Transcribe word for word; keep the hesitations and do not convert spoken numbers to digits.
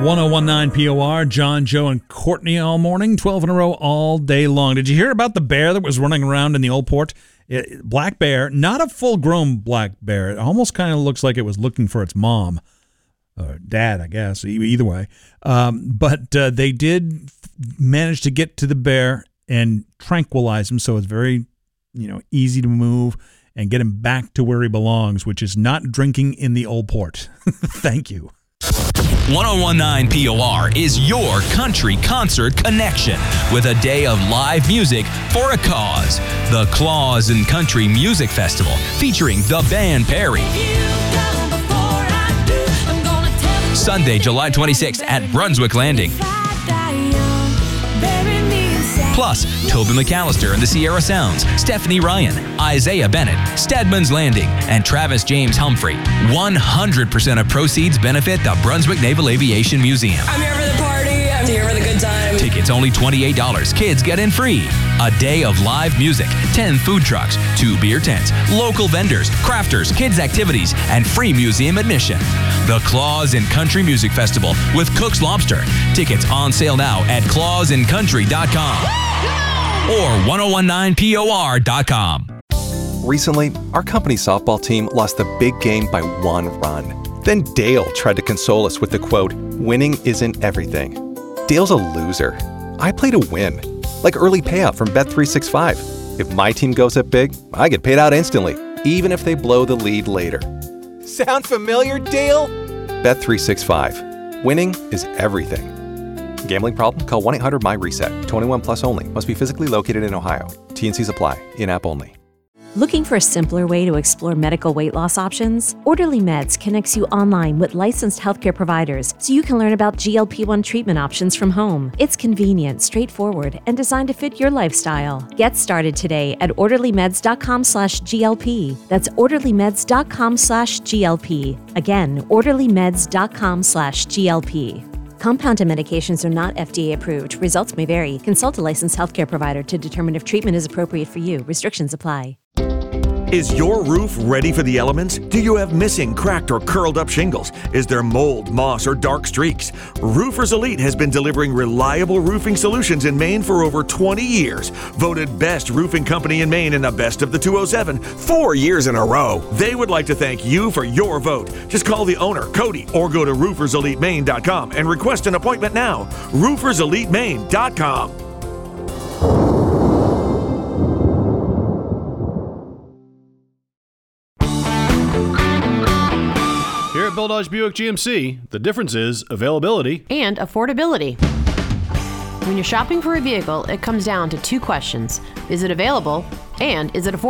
one oh one nine P O R, John, Joe, and Courtney all morning, twelve in a row all day long. Did you hear about the bear that was running around in the Old Port? It, black bear, not a full-grown black bear. It almost kind of looks like it was looking for its mom. Or dad, I guess, either way. Um, but uh, they did manage to get to the bear and tranquilize him, so it's very, you know, easy to move and get him back to where he belongs, which is not drinking in the Old Port. Thank you. ten nineteen P O R is your country concert connection with a day of live music for a cause. The Claus and Country Music Festival featuring the band Perry. Sunday, July twenty-sixth at Brunswick Landing. Plus, Toby McAllister and the Sierra Sounds, Stephanie Ryan, Isaiah Bennett, Stedman's Landing, and Travis James Humphrey. one hundred percent of proceeds benefit the Brunswick Naval Aviation Museum. I'm here for the party. I'm here for the good time. Tickets only twenty-eight dollars. Kids get in free. A day of live music, ten food trucks, two beer tents, local vendors, crafters, kids activities, and free museum admission. The Claus and Country Music Festival with Cook's Lobster. Tickets on sale now at claus and country dot com or ten nineteen P O R dot com. Recently, our company softball team lost the big game by one run. Then Dale tried to console us with the quote, "Winning isn't everything." Dale's a loser. I play to win. Like early payout from Bet three sixty-five. If my team goes up big, I get paid out instantly, even if they blow the lead later. Sound familiar, Dale? Bet three sixty-five. Winning is everything. Gambling problem? Call one eight hundred M Y reset. twenty-one plus only. Must be physically located in Ohio. T and Cs apply. In-app only. Looking for a simpler way to explore medical weight loss options? Orderly Meds connects you online with licensed healthcare providers so you can learn about G L P one treatment options from home. It's convenient, straightforward, and designed to fit your lifestyle. Get started today at orderlymeds.com slash GLP. That's orderlymeds.com slash GLP. Again, orderlymeds.com slash GLP. Compounded medications are not F D A approved. Results may vary. Consult a licensed healthcare provider to determine if treatment is appropriate for you. Restrictions apply. Is your roof ready for the elements? Do you have missing, cracked, or curled up shingles? Is there mold, moss, or dark streaks? Roofers Elite has been delivering reliable roofing solutions in Maine for over twenty years. Voted best roofing company in Maine in the best of the two oh seven, four years in a row. They would like to thank you for your vote. Just call the owner, Cody, or go to roofers elite maine dot com and request an appointment now. roofers elite maine dot com. Here at Bill Dodge Buick G M C, the difference is availability and affordability. When you're shopping for a vehicle, it comes down to two questions. Is it available and is it affordable?